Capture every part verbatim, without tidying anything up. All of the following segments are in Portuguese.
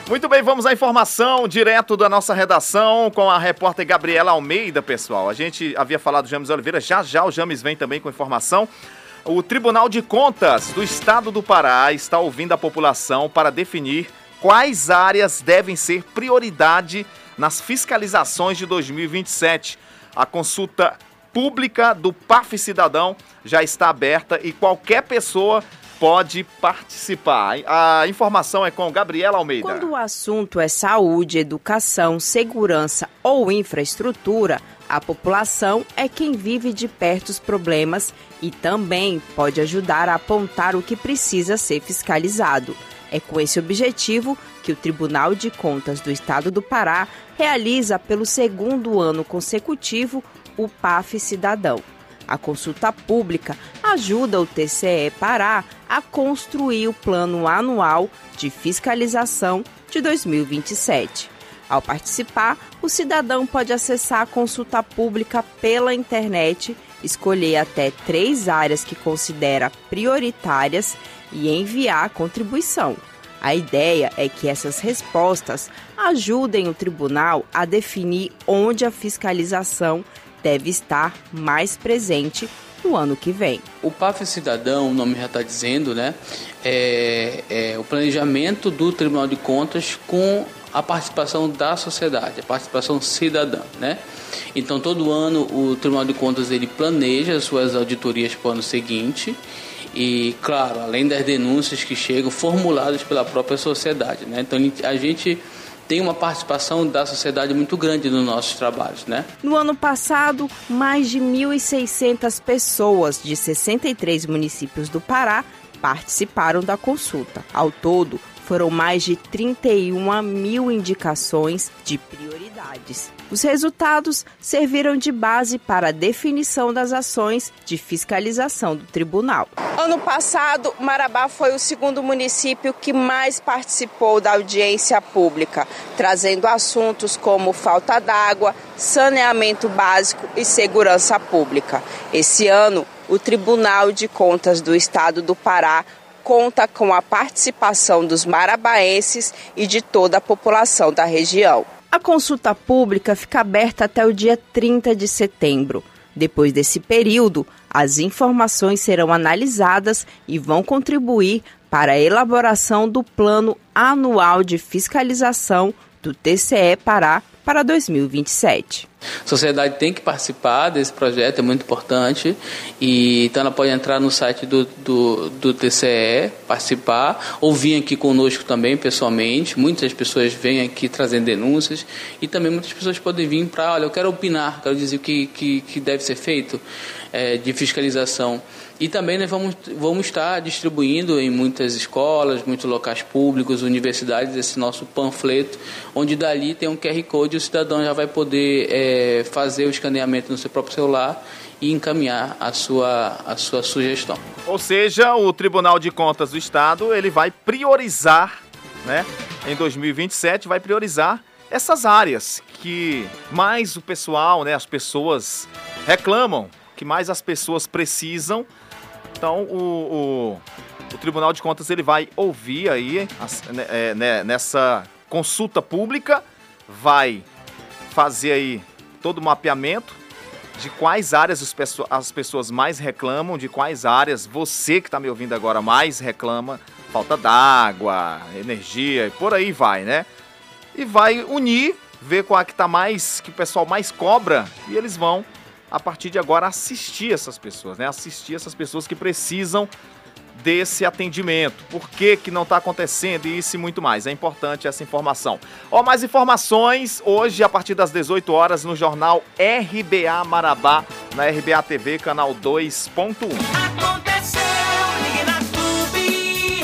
Muito bem, vamos à informação direto da nossa redação com a repórter Gabriela Almeida, pessoal. A gente havia falado do James Oliveira, já já o James vem também com informação. O Tribunal de Contas do Estado do Pará está ouvindo a população para definir quais áreas devem ser prioridade nas fiscalizações de dois mil e vinte e sete. A consulta pública do P A F Cidadão já está aberta e qualquer pessoa pode participar. A informação é com Gabriela Almeida. Quando o assunto é saúde, educação, segurança ou infraestrutura, a população é quem vive de perto os problemas e também pode ajudar a apontar o que precisa ser fiscalizado. É com esse objetivo que o Tribunal de Contas do Estado do Pará realiza pelo segundo ano consecutivo o P A F Cidadão. A consulta pública ajuda o T C E Pará a construir o plano anual de fiscalização de dois mil e vinte e sete. Ao participar, o cidadão pode acessar a consulta pública pela internet, escolher até três áreas que considera prioritárias e enviar a contribuição. A ideia é que essas respostas ajudem o tribunal a definir onde a fiscalização deve estar mais presente no ano que vem. O P A F Cidadão, o nome já está dizendo, né, é, é o planejamento do Tribunal de Contas com a participação da sociedade, a participação cidadã, né? Então, todo ano o Tribunal de Contas ele planeja as suas auditorias para o ano seguinte e, claro, além das denúncias que chegam formuladas pela própria sociedade, né? Então, a gente tem uma participação da sociedade muito grande nos nossos trabalhos, né? No ano passado, mais de mil e seiscentas pessoas de sessenta e três municípios do Pará participaram da consulta. Ao todo, foram mais de trinta e uma mil indicações de prioridades. Os resultados serviram de base para a definição das ações de fiscalização do tribunal. Ano passado, Marabá foi o segundo município que mais participou da audiência pública, trazendo assuntos como falta d'água, saneamento básico e segurança pública. Esse ano, o Tribunal de Contas do Estado do Pará conta com a participação dos marabaenses e de toda a população da região. A consulta pública fica aberta até o dia trinta de setembro. Depois desse período, as informações serão analisadas e vão contribuir para a elaboração do Plano Anual de Fiscalização do T C E Pará para dois mil e vinte e sete. A sociedade tem que participar desse projeto, é muito importante, e então ela pode entrar no site do, do, do T C E, participar, ou vir aqui conosco também pessoalmente. Muitas pessoas vêm aqui trazendo denúncias e também muitas pessoas podem vir para, olha, eu quero opinar, quero dizer o que, que, que deve ser feito é, de fiscalização. E também nós vamos, vamos estar distribuindo em muitas escolas, muitos locais públicos, universidades, esse nosso panfleto, onde dali tem um Q R Code e o cidadão já vai poder é, fazer o escaneamento no seu próprio celular e encaminhar a sua, a sua sugestão. Ou seja, o Tribunal de Contas do Estado ele vai priorizar, né, em dois mil e vinte e sete, vai priorizar essas áreas que mais o pessoal, né, as pessoas reclamam, que mais as pessoas precisam. Então, o, o, o Tribunal de Contas ele vai ouvir aí, é, né, nessa consulta pública, vai fazer aí todo o mapeamento de quais áreas as pessoas, as pessoas mais reclamam, de quais áreas você que está me ouvindo agora mais reclama, falta d'água, energia e por aí vai, né? E vai unir, ver qual é que tá mais, que o pessoal mais cobra e eles vão a partir de agora assistir essas pessoas, né? Assistir essas pessoas que precisam desse atendimento. Por que que não está acontecendo e isso e muito mais. É importante essa informação. Ó, mais informações hoje a partir das dezoito horas no jornal R B A Marabá, na R B A T V, canal dois ponto um. Aconteceu, ligue na Clube,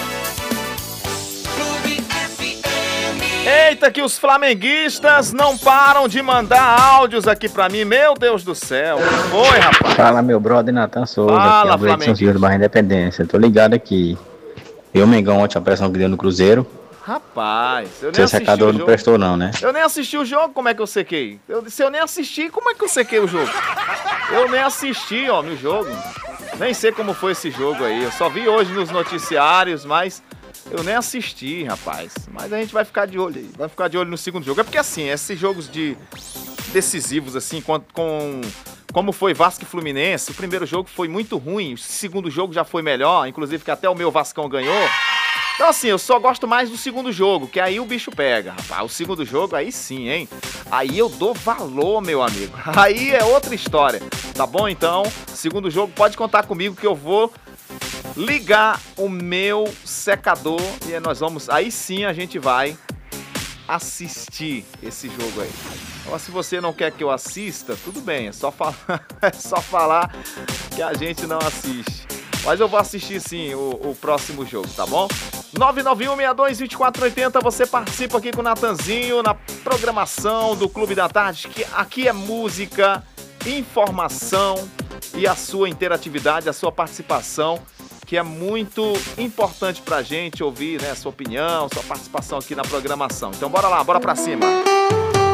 Clube F M. Eita, que os flamenguistas não param de mandar áudios aqui pra mim. Meu Deus do céu. Foi, rapaz. Fala, meu brother Natan Souza. Fala, aqui é o Edson Silva do Bairro Independência. Tô ligado aqui. E o Mengão ontem a pressão que deu no Cruzeiro. Rapaz, eu nem Seu assisti secador o não jogo. prestou não, né? Eu nem assisti o jogo, como é que eu sequei? Eu, se eu nem assisti, como é que eu sequei o jogo? Eu nem assisti, ó, no jogo. Nem sei como foi esse jogo aí. Eu só vi hoje nos noticiários, mas Eu nem assisti, rapaz. Mas a gente vai ficar de olho aí. Vai ficar de olho no segundo jogo. É porque assim, esses jogos de decisivos, assim, com, com como foi Vasco e Fluminense, o primeiro jogo foi muito ruim, o segundo jogo já foi melhor, inclusive que até o meu Vascão ganhou. Então assim, eu só gosto mais do segundo jogo, que aí o bicho pega, rapaz. O segundo jogo, aí sim, hein? Aí eu dou valor, meu amigo. Aí é outra história, tá bom? Então, segundo jogo, pode contar comigo que eu vou ligar o meu secador e nós vamos... Aí sim a gente vai assistir esse jogo aí. Ou se você não quer que eu assista, tudo bem, é só falar, é só falar que a gente não assiste. Mas eu vou assistir sim o, o próximo jogo, tá bom? nove nove um, seis dois, dois quatro oito zero, você participa aqui com o Natanzinho na programação do Clube da Tarde, que aqui é música, informação e a sua interatividade, a sua participação, que é muito importante pra gente ouvir, né, a sua opinião, sua participação aqui na programação. Então bora lá, bora pra cima.